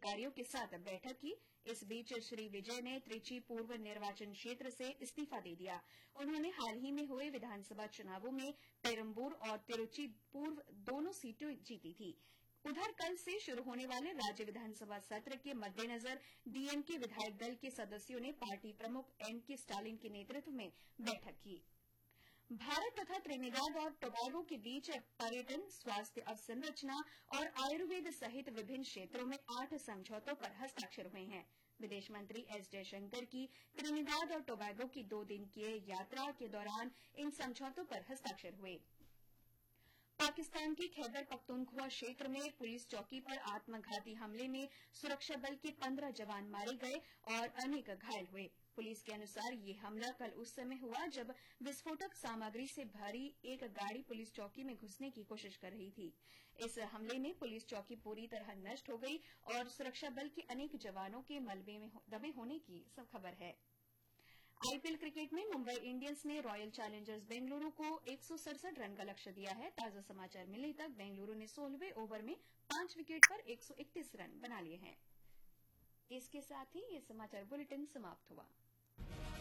अधिकारियों के साथ बैठक की। इस बीच श्री विजय ने त्रिची पूर्व निर्वाचन क्षेत्र से इस्तीफा दे दिया। उन्होंने हाल ही में हुए विधानसभा चुनावों में पेरम्बूर और तिरुचि पूर्व दोनों सीटें जीती थी। उधर कल से शुरू होने वाले राज्य विधानसभा सत्र के मद्देनजर डीएमके विधायक दल के सदस्यों ने पार्टी प्रमुख एमके स्टालिन के नेतृत्व में बैठक की। भारत तथा त्रिनिदाद और टोबैगो के बीच पर्यटन, स्वास्थ्य अवसंरचना और आयुर्वेद सहित विभिन्न क्षेत्रों में 8 समझौतों पर हस्ताक्षर हुए हैं। विदेश मंत्री एस जयशंकर की त्रिनिदाद और टोबैगो की 2 दिन की यात्रा के दौरान इन समझौतों पर हस्ताक्षर हुए। पाकिस्तान के खैबर पख्तूनख्वा क्षेत्र में पुलिस चौकी पर आत्मघाती हमले में सुरक्षा बल के 15 जवान मारे गए और अनेक घायल हुए। पुलिस के अनुसार ये हमला कल उस समय हुआ जब विस्फोटक सामग्री से भरी एक गाड़ी पुलिस चौकी में घुसने की कोशिश कर रही थी। इस हमले में पुलिस चौकी पूरी तरह नष्ट हो गई और सुरक्षा बल के अनेक जवानों के मलबे में दबे होने की खबर है। आईपीएल क्रिकेट में मुंबई इंडियंस ने रॉयल चैलेंजर्स बेंगलुरू को 167 रन का लक्ष्य दिया है। ताजा समाचार मिलने तक बेंगलुरू ने 16वें ओवर में 5 विकेट पर 131 रन बना लिए हैं। इसके साथ ही ये समाचार बुलेटिन समाप्त हुआ।